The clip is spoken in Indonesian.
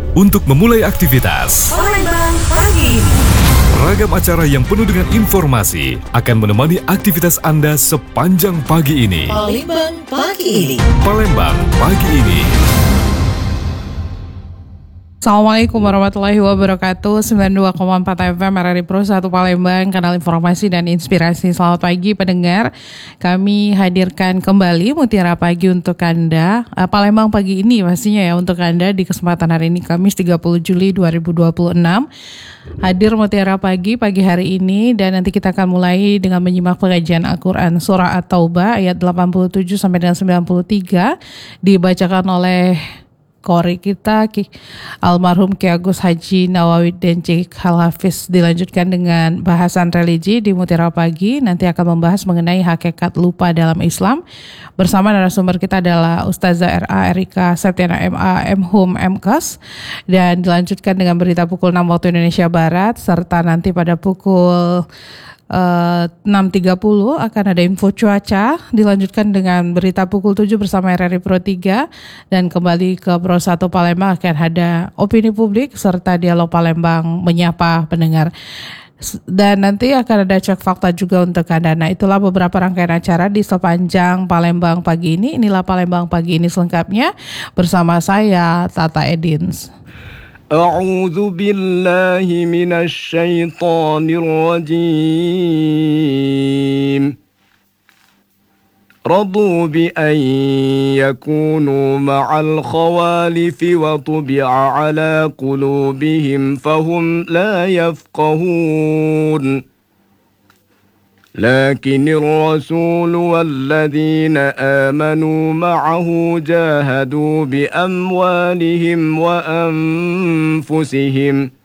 untuk memulai aktivitas. Palembang pagi ini. Ragam acara yang penuh dengan informasi akan menemani aktivitas Anda sepanjang pagi ini. Palembang pagi ini. Palembang pagi ini. Assalamualaikum warahmatullahi wabarakatuh. 92,4 FM RRI Pro 1 Palembang, kanal informasi dan inspirasi. Selamat pagi pendengar. Kami hadirkan kembali Mutiara Pagi untuk Anda. Palembang pagi ini pastinya ya untuk Anda di kesempatan hari ini Kamis 30 Juli 2026. Hadir Mutiara Pagi hari ini, dan nanti kita akan mulai dengan menyimak pengajian Al-Quran Surah At-Taubah ayat 87 sampai dengan 93 dibacakan oleh Kori kita almarhum Ki Agus Haji Nawawi dan Cik Al-Hafiz. Dilanjutkan dengan bahasan religi di Mutiara Pagi. Nanti akan membahas mengenai hakikat lupa dalam Islam. Bersama narasumber kita adalah Ustazah R.A. Erika Septiana M.A. M.Hum M.Kos. Dan dilanjutkan dengan berita pukul 6 waktu Indonesia Barat. Serta nanti pada pukul 6.30 akan ada info cuaca, dilanjutkan dengan berita pukul 7 bersama RRI Pro 3, dan kembali ke Pro 1 Palembang akan ada opini publik serta dialog Palembang menyapa pendengar. Dan nanti akan ada cek fakta juga untuk Anda. Nah, itulah beberapa rangkaian acara di sepanjang Palembang pagi ini. Inilah Palembang pagi ini selengkapnya bersama saya Tata Edins. أعوذ بالله من الشيطان الرجيم رضوا بأن يكونوا مع الخوالف وطبع على قلوبهم فهم لا يفقهون لكن الرسول والذين آمنوا معه جاهدوا بأموالهم وأنفسهم